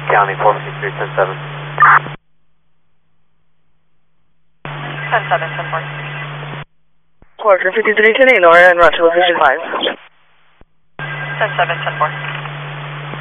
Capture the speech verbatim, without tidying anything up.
County four fifty-three, ten seven. ten seven, ten four. Quarter fifty-three, ten eight, Nora, and Roger, fifty-five. ten seven, ten four.